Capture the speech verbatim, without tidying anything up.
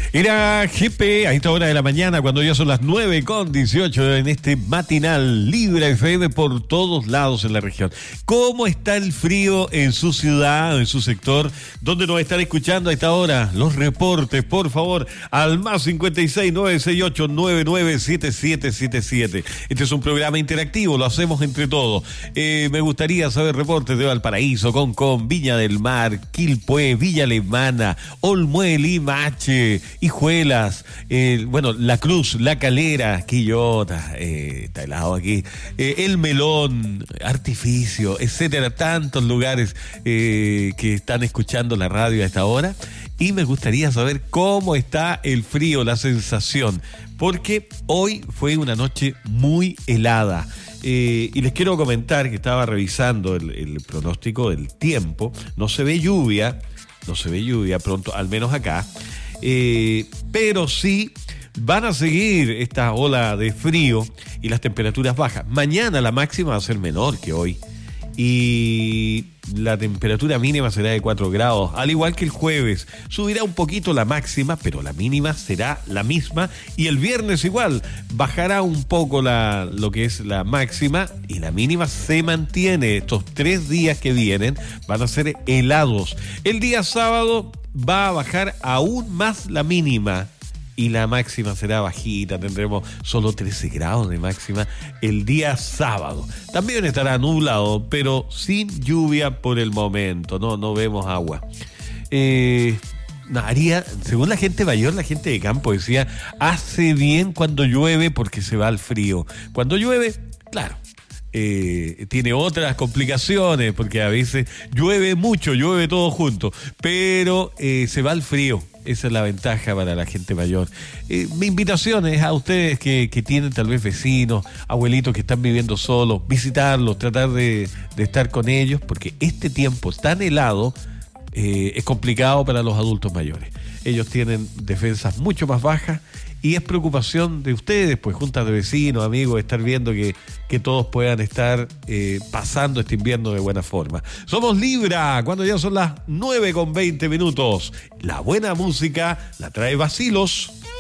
Era G P a esta hora de la mañana, cuando ya son las nueve con dieciocho en este matinal Libre F M por todos lados en la región. ¿Cómo está el frío en su ciudad, en su sector? ¿Dónde nos están escuchando a esta hora? Los reportes, por favor, al más cincuenta y seis, nueve seis ocho, nueve nueve siete siete siete siete. Este es un programa interactivo, lo hacemos entre todos. Eh, me gustaría saber reportes de Valparaíso, Concón, Viña del Mar, Quilpué, Villa Alemana, Olmué, Limache, Hijuelas, eh, bueno, La Cruz, La Calera, Quillota, eh, está helado aquí, eh, El Melón, Artificio, etcétera, tantos lugares eh, que están escuchando la radio a esta hora. Y me gustaría saber cómo está el frío, la sensación, porque hoy fue una noche muy helada. Eh, y les quiero comentar que estaba revisando el, el pronóstico del tiempo. No se ve lluvia, no se ve lluvia pronto, al menos acá. Eh, pero sí van a seguir esta ola de frío y las temperaturas bajas. Mañana la máxima va a ser menor que hoy y la temperatura mínima será de cuatro grados, al igual que el jueves. Subirá un poquito la máxima, pero la mínima será la misma, y el viernes igual, bajará un poco la, lo que es la máxima, y la mínima se mantiene. Estos tres días que vienen van a ser helados. El día sábado va a bajar aún más la mínima, y la máxima será bajita, tendremos solo trece grados de máxima el día sábado. También estará nublado, pero sin lluvia por el momento, no, no vemos agua. Eh, no, haría, según la gente mayor, la gente de campo decía, hace bien cuando llueve porque se va al frío. Cuando llueve, claro, Eh, tiene otras complicaciones, porque a veces llueve mucho, llueve todo junto, pero eh, se va al frío. Esa es la ventaja para la gente mayor. Eh, mi invitación es a ustedes que, que tienen tal vez vecinos, abuelitos que están viviendo solos, visitarlos, tratar de, de estar con ellos, porque este tiempo tan helado eh, es complicado para los adultos mayores. Ellos tienen defensas mucho más bajas y es preocupación de ustedes, pues juntas de vecinos, amigos, estar viendo que, que todos puedan estar eh, pasando este invierno de buena forma. Somos Libra, cuando ya son las nueve con veinte minutos. La buena música la trae Bacilos.